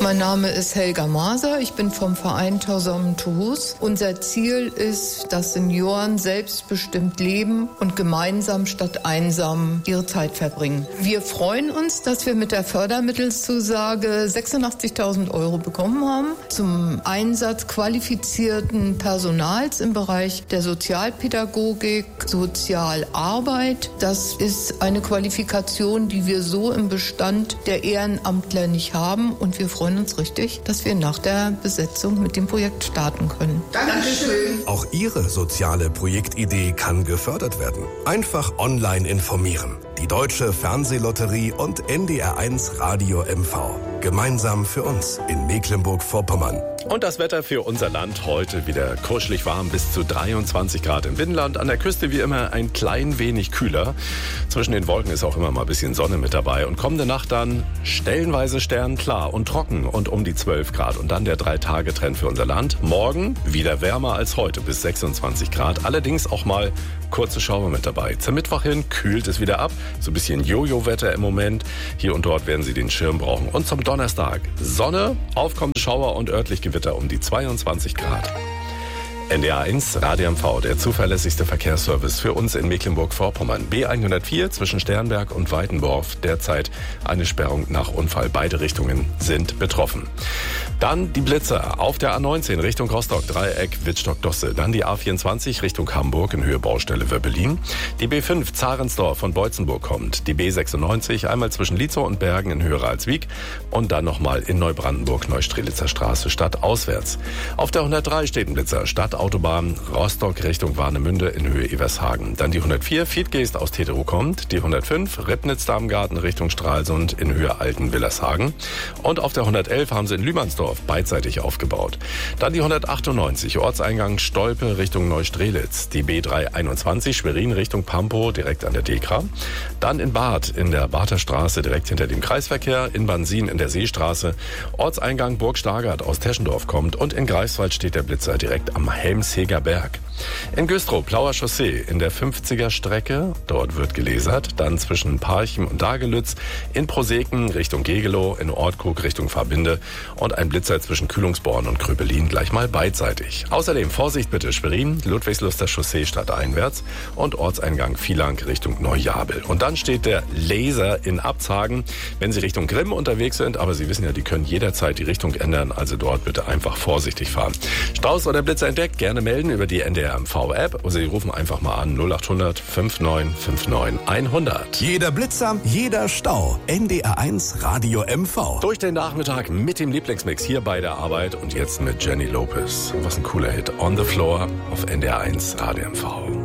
Mein Name ist Helga Maser, ich bin vom Verein Tauson Toulouse. Unser Ziel ist, dass Senioren selbstbestimmt leben und gemeinsam statt einsam ihre Zeit verbringen. Wir freuen uns, dass wir mit der Fördermittelzusage 86.000 € bekommen haben zum Einsatz qualifizierten Personals im Bereich der Sozialpädagogik, Sozialarbeit. Das ist eine Qualifikation, die wir so im Bestand der Ehrenamtler nicht haben, und wir freuen uns richtig, dass wir nach der Besetzung mit dem Projekt starten können. Dankeschön. Auch Ihre soziale Projektidee kann gefördert werden. Einfach online informieren. Die Deutsche Fernsehlotterie und NDR1 Radio MV. Gemeinsam für uns in Mecklenburg-Vorpommern. Und das Wetter für unser Land heute wieder kuschelig warm, bis zu 23 Grad im Binnenland. An der Küste wie immer ein klein wenig kühler. Zwischen den Wolken ist auch immer mal ein bisschen Sonne mit dabei. Und kommende Nacht dann stellenweise sternklar und trocken und um die 12 Grad. Und dann der 3-Tage-Trend für unser Land. Morgen wieder wärmer als heute bis 26 Grad. Allerdings auch mal kurze Schauer mit dabei. Zum Mittwoch hin kühlt es wieder ab. So ein bisschen Jojo-Wetter im Moment. Hier und dort werden Sie den Schirm brauchen. Und zum Donnerstag Sonne, aufkommende Schauer und örtlich Gewitter um die 22 Grad. NDR1 Radio MV, der zuverlässigste Verkehrsservice für uns in Mecklenburg-Vorpommern. B104 zwischen Sternberg und Weitenborf. Derzeit eine Sperrung nach Unfall. Beide Richtungen sind betroffen. Dann die Blitzer auf der A19 Richtung Rostock, Dreieck, Wittstock-Dosse. Dann die A24 Richtung Hamburg in Höhe Baustelle Wöppelin. Die B5 Zarensdorf von Beutzenburg kommt. Die B96 einmal zwischen Lietzow und Bergen in Höhe Ralswiek. Und dann nochmal in Neubrandenburg, Neustrelitzer Straße, stadtauswärts. Auf der 103 steht ein Blitzer, Stadtautobahn Rostock Richtung Warnemünde in Höhe Evershagen. Dann die 104 Fiedgeest aus Teterow kommt. Die 105 Ribnitz-Darmgarten Richtung Stralsund in Höhe Alten-Willershagen. Und auf der 111 haben sie in Lühmannsdorf beidseitig aufgebaut. Dann die 198 Ortseingang Stolpe Richtung Neustrelitz. Die B321 Schwerin Richtung Pampow direkt an der Dekra. Dann in Barth in der Barther Straße direkt hinter dem Kreisverkehr. In Bansin in der Seestraße. Ortseingang Burg Stargard aus Teschendorf kommt. Und in Greifswald steht der Blitzer direkt am Helmsheger Berg. In Güstrow, Plauer Chaussee, in der 50er Strecke, dort wird gelasert. Dann zwischen Parchim und Dagelütz, in Proseken Richtung Gegelow, in Ortkrug Richtung Verbinde und ein Blitzer zwischen Kühlungsborn und Kröbelin gleich mal beidseitig. Außerdem Vorsicht bitte Schwerin, Ludwigsluster Chaussee stadteinwärts und Ortseingang Vielang Richtung Neujabel. Und dann steht der Laser in Abzagen, wenn Sie Richtung Grimm unterwegs sind, aber Sie wissen ja, die können jederzeit die Richtung ändern, also dort bitte einfach vorsichtig fahren. Strauß oder Blitzer entdeckt, gerne melden über die NDR MV-App oder Sie rufen einfach mal an 0800 5959 100. Jeder Blitzer, jeder Stau. NDR1 Radio MV. Durch den Nachmittag mit dem Lieblingsmix hier bei der Arbeit und jetzt mit Jenny Lopez. Was ein cooler Hit. On the Floor auf NDR1 Radio MV.